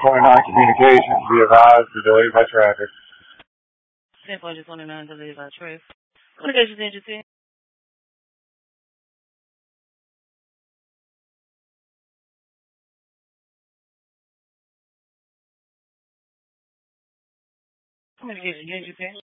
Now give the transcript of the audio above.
29 communications, be advised, delayed by traffic. 10.29 delayed by traffic. Communications agency. Communications agency.